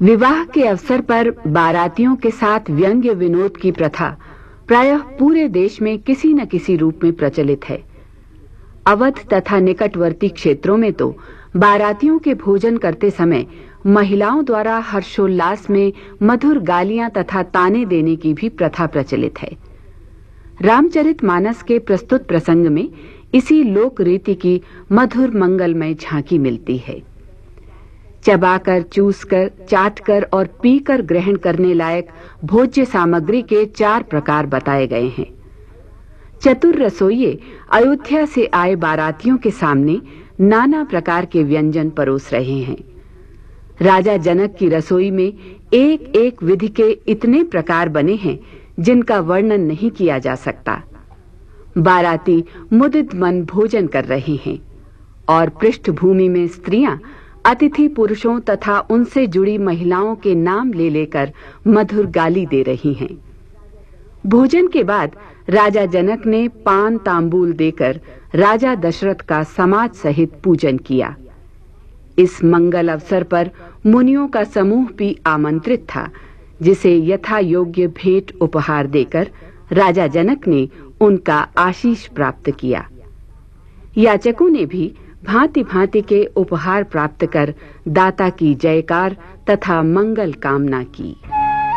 विवाह के अवसर पर बारातियों के साथ व्यंग्य विनोद की प्रथा प्रायः पूरे देश में किसी न किसी रूप में प्रचलित है। अवध तथा निकटवर्ती क्षेत्रों में तो बारातियों के भोजन करते समय महिलाओं द्वारा हर्षोल्लास में मधुर गालियां तथा ताने देने की भी प्रथा प्रचलित है। रामचरितमानस के प्रस्तुत प्रसंग में इसी लोक रीति की मधुर मंगलमय झांकी मिलती है। चबाकर, चूसकर, चाटकर और पीकर ग्रहण करने लायक भोज्य सामग्री के 4 प्रकार बताए गए हैं। चतुर रसोइये अयोध्या से आए बारातियों के सामने नाना प्रकार के व्यंजन परोस रहे हैं। राजा जनक की रसोई में एक एक विधि के इतने प्रकार बने हैं जिनका वर्णन नहीं किया जा सकता। बाराती मुदित मन भोजन कर रहे हैं और पृष्ठभूमि में स्त्रियां अतिथि पुरुषों तथा उनसे जुड़ी महिलाओं के नाम ले लेकर मधुर गाली दे रही हैं। भोजन के बाद राजा जनक ने पान तांबूल देकर राजा दशरथ का समाज सहित पूजन किया। इस मंगल अवसर पर मुनियों का समूह भी आमंत्रित था, जिसे यथा योग्य भेंट उपहार देकर राजा जनक ने उनका आशीष प्राप्त किया। याचकों ने भी भांति भांति के उपहार प्राप्त कर दाता की जयकार तथा मंगल कामना की।